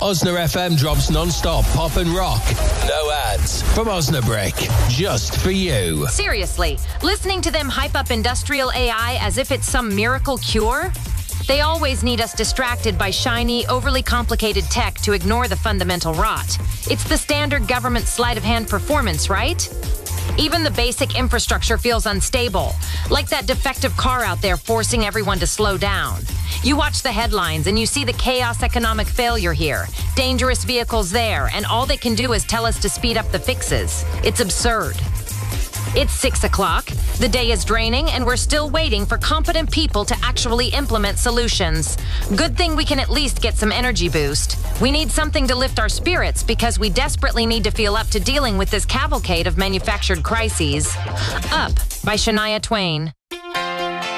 Osna FM drops non-stop pop and rock. No ads. From Osnabrick. Just for you. Seriously, listening to them hype up industrial AI as if it's some miracle cure? They always need us distracted by shiny, overly complicated tech to ignore the fundamental rot. It's the standard government sleight of hand performance, right? Even the basic infrastructure feels unstable, like that defective car out there forcing everyone to slow down. You watch the headlines and you see the chaos economic failure here, dangerous vehicles there, and all they can do is tell us to speed up the fixes. It's absurd. It's 6 o'clock, the day is draining, and we're still waiting for competent people to actually implement solutions. Good thing we can at least get some energy boost. We need something to lift our spirits because we desperately need to feel up to dealing with this cavalcade of manufactured crises. Up by Shania Twain.